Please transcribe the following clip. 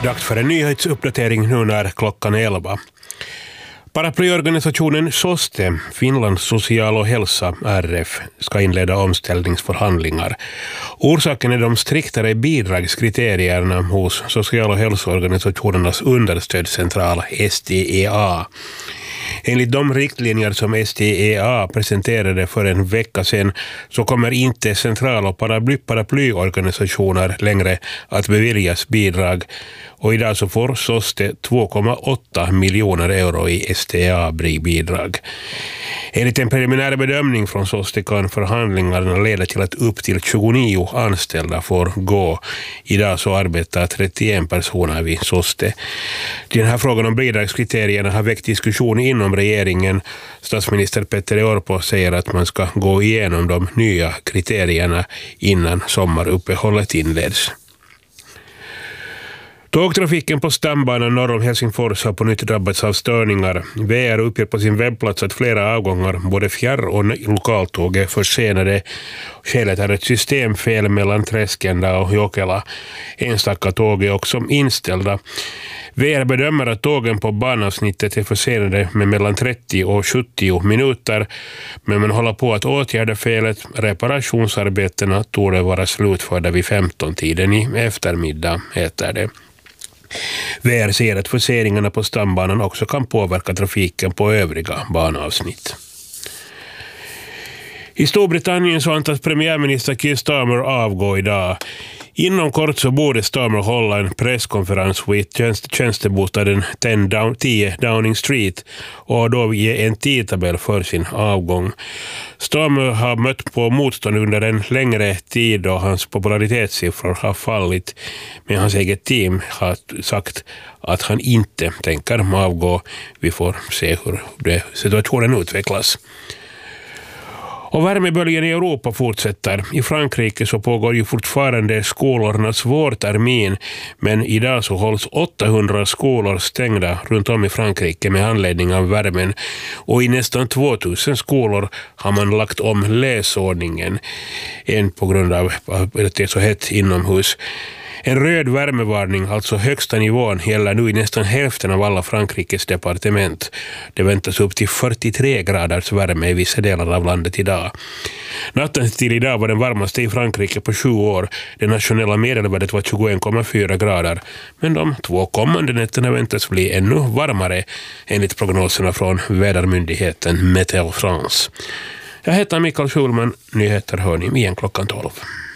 Dags för en nyhetsuppdatering nu när klockan är 11. Paraplyorganisationen SOSTE, Finlands social- och hälsa, RF, ska inleda omställningsförhandlingar. Orsaken är de striktare bidragskriterierna hos social- och hälsoorganisationernas understödscentral STEA. Enligt de riktlinjer som STEA presenterade för en vecka sedan så kommer inte central- och paraplyorganisationer längre att beviljas bidrag, och idag så får SOSTE 2,8 miljoner euro i STEA-bidrag. Enligt en preliminär bedömning från SOSTE kan förhandlingarna leda till att upp till 29 anställda får gå. Idag så arbetar 31 personer vid SOSTE. Den här frågan om bidragskriterierna har väckt diskussion inom regeringen. Statsminister Petteri Orpo säger att man ska gå igenom de nya kriterierna innan sommaruppehållet inleds. Tågtrafiken på stambanan norr om Helsingfors har på nytt drabbats av störningar. VR uppger på sin webbplats att flera avgångar, både fjärr- och lokaltåg, är försenade. Skälet är ett systemfel mellan Träskända och Jokela. Enstaka tåg är också inställda. VR bedömer att tågen på banavsnittet är försenade med mellan 30 och 70 minuter, men man håller på att åtgärda felet. Reparationsarbetena torde vara slutförda vid 15-tiden i eftermiddag, heter det. VR ser att förseningarna på stambanan också kan påverka trafiken på övriga banavsnitt. I Storbritannien så antas premiärminister Keir Starmer avgå idag. Inom kort så borde Starmer hålla en presskonferens vid tjänstebostaden 10 Downing Street och då ge en tidtabell för sin avgång. Starmer har mött på motstånd under en längre tid då hans popularitetssiffror har fallit, men hans eget team har sagt att han inte tänker avgå. Vi får se hur situationen utvecklas. Och värmeböljen i Europa fortsätter. I Frankrike så pågår ju fortfarande skolornas vårtermin, men idag så hålls 800 skolor stängda runt om i Frankrike med anledning av värmen, och i nästan 2000 skolor har man lagt om läsordningen, en på grund av att det är så hett inomhus. En röd värmevarning, alltså högsta nivån, gäller nu i nästan hälften av alla Frankrikes departement. Det väntas upp till 43 graders värme i vissa delar av landet idag. Natten till idag var den varmaste i Frankrike på 7 år. Det nationella medelvärdet var 21,4 grader. Men de 2 kommande nätterna väntas bli ännu varmare enligt prognoserna från vädermyndigheten Météo France. Jag heter Mikael Schulman. Nyheter hör ni igen klockan 12.